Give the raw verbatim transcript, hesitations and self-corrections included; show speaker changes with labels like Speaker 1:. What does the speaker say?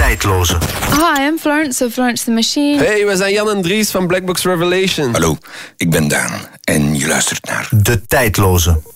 Speaker 1: Tijdloze.
Speaker 2: Hi, I'm Florence of Florence the Machine.
Speaker 3: Hey, we zijn Jan en Dries van Black Box Revelation.
Speaker 4: Hallo, ik ben Daan en je luistert naar...
Speaker 1: De Tijdloze.